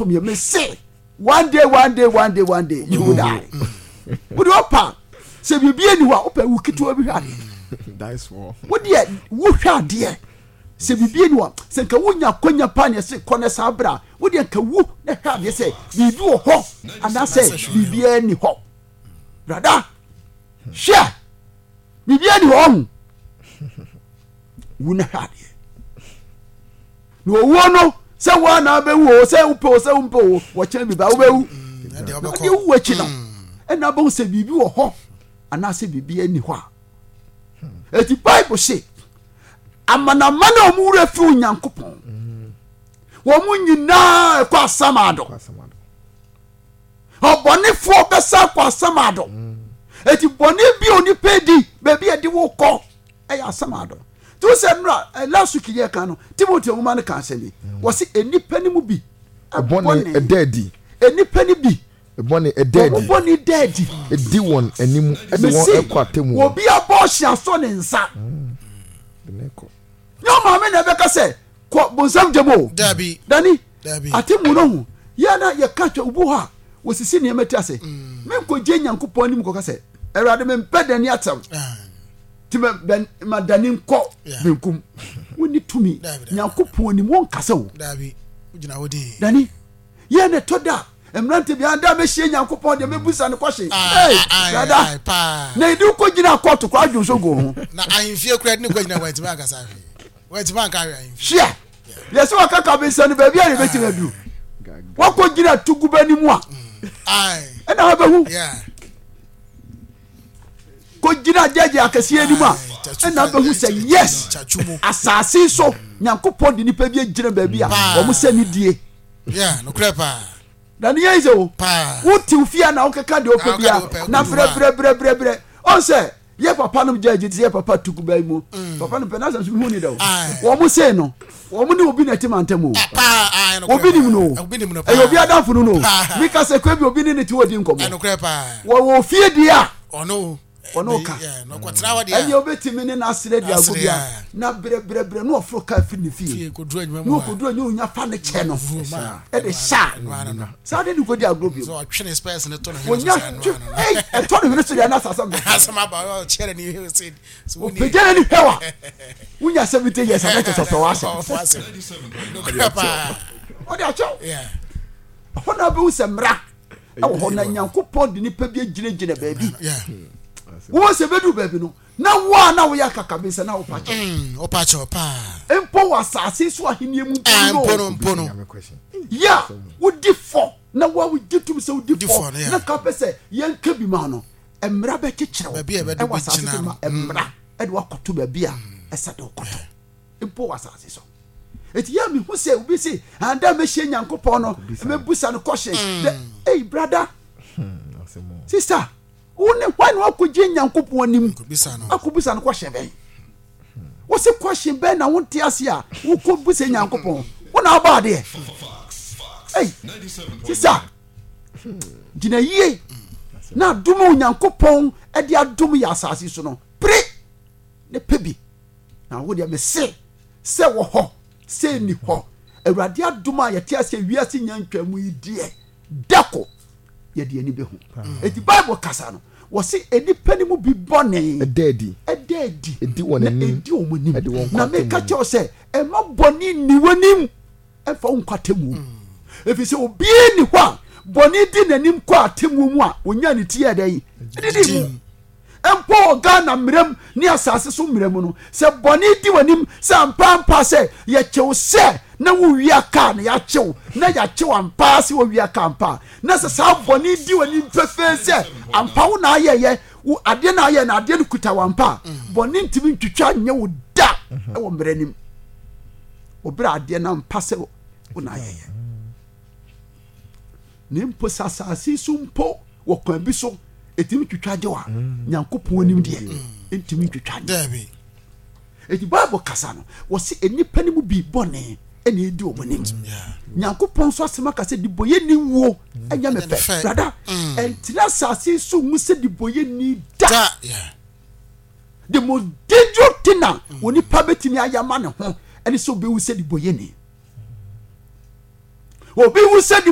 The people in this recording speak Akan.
to me say one day you will die. Would you pa say you be anyone open who kitu every day. That's for what dear who shall dear say be anyone say ka wunya konya pan say kone sabra would you ka wu na have you say be do ho and I say be any ho brother share be any ho wuna have no one say one na be wo say umpo what can be ba wo be wu wachi no e na bon say bibi wo ho ana say bibi ani ho a eti Bible say amana mana omu refi Onyankopon wo mu nyina kwa samado obonefo besa kwa samado eti boni bi oni pedi bebi e di wo ko e ya samado tu se nra last week ye kan no Timothy woman kan se ni wo se enipa ni mu bi abone edadi enipa ni bi ebone edadi ebone edadi edi won animu e de won ekwatemu obi aboshi aso ne nsa beneko yo ma me na be ka se ko bonsam jemo dabi dani atemu no hu ya na ye ka twa ubu ha wo sisi ne meti ase me ko je Nyankopon ni mu ko ka se erade me mpedani atam time ben madani nko benkum woni tumi Nyankopon ni mo nkasa wo dabi ugina wodi dani ye ne toda emrante bi anda me hie Nyankopon de mebusa ne kwhye brada na idu ko gina court kwa adwonso go ho na ahimfie kura ni ko gina wait ba kasa wait ba ka ahimfie hia yeso akaka be sanu ba bia ne beti na du wako gina tuguba ni mu a ai e na ba hu yeah ko gina jeje akasie ni mu a e na ba hu say yes asase so Nyankopon de nipa bi gina ba bia wo mo sani die yeah no krepa dani yezo wuti ufia na okeka de opebia na bre on say ye papa no jeje ye papa tuguba mu papa no penasa so hu ni da wo mo say no wo mo ni obi na timantamo obi ni no e obi adafo no mi ka se kwa bi obi ni ti wodi nkomo no krepa wo fie dia ono ka no kwatra wa dia enye obetimi ni na asire dia go bia na bre no ofro ka fi ni fie ko dru anwuma no ko dru anyu nya fa ne che no e de sha sa de ni ko dia go bia so twene space ne to no e to no so dia na asam asama ba chere ni he said so we pejana ni hewa unya 70 years na to so wa se no krepa o dia cho yeah hona be usemra e wo hona Nyankopon de ni pa bi gine ba bi yeah wo se bedu baby no na wa na wo ya kakabesa na wo pacho opacho pa empo wa sase so ahenie mu mpono ya wo difo na wa wo gitum se wo difo na ka pese yen ka bi ma no emra be kekere e wa sase ma emra e de wakoto ba bi a esa de wakoto empo wa sase so eti ya mi hu se obi se anda me hye Nyankopon no me busa no kwhye hey brother sister one why no akogye Nyankopon anim akobisa no kwhye ben wo se kwhye ben na wonte ase a wo ko busa Nyankopon wo na aba de hey sister gina yie na dum Nyankopon e de adum ya asase so no pre ne pebi na wo de me se wo ho se ni ho awurade adum a yete ase wiase nyantwamu yi de dako ye de ani be hu eti Bible kasa no wo se enipa ni mu bi bone edadi edi wonanim na me ka che o se e ma boni ni wonim e fa nkwatemu efi se obi ni ho boni di nanim kwa atemu mu a onya ni tie da yi didi mu empo Ghana mrem ni asase so mrem no se boni di wanim se ampampa se ye chew se na wo wia ka na ya chew na ya chew ampa se wo wia ka ampa na se sa boni di wanim pefe se ampa wo na ayeye wo ade na aye na ade no kuta wampa boni ntimi ntwitwa nye wo da e wo mrenim obra ade na ampa se wo na ayeye ni mpo sasasi so mpo wo kwan bi so etimi twitwa je wa Nyankopon anim de etimi twitwa dabi eti Bible kasa no wo se enipa ni mu bi bone ene edi omonim Nyankopon so asema kasa di boye ni wo enya me fe brada entina sase so mu se di boye ni da the most dangerous thing woni pa betimi ayama ne ho ene so be wu se di boye ni obi wu se